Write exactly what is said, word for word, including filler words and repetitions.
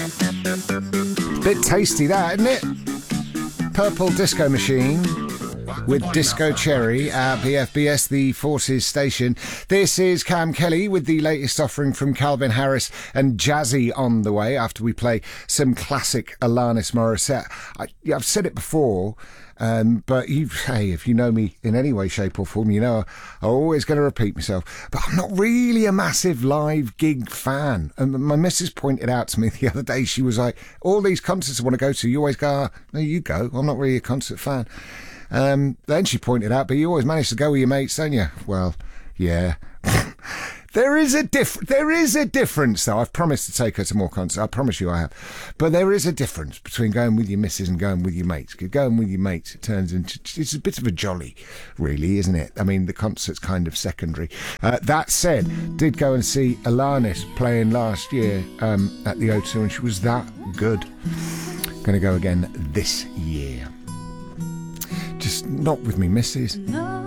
Bit tasty that, isn't it? Purple Disco Machine with Disco Cherry at B F B S, the Forces station. This is Cam Kelly with the latest offering from Calvin Harris and Jazzy on the way after we play some classic Alanis Morissette. I, I've said it before, um, but you, hey, if you know me in any way, shape or form, you know I'm always going to repeat myself. But I'm not really a massive live gig fan. And my missus pointed out to me the other day, she was like, all these concerts I want to go to, you always go, oh, no, you go. I'm not really a concert fan. Um, then she pointed out, but you always manage to go with your mates, don't you? Well, yeah. There is a diff- There is a difference, though. I've promised to take her to more concerts. I promise you I have. But there is a difference between going with your missus and going with your mates. Going with your mates, it turns into... It's a bit of a jolly, really, isn't it? I mean, the concert's kind of secondary. Uh, that said, did go and see Alanis playing last year um, at the O two, and she was that good. Going to go again this year. Just not with me missus.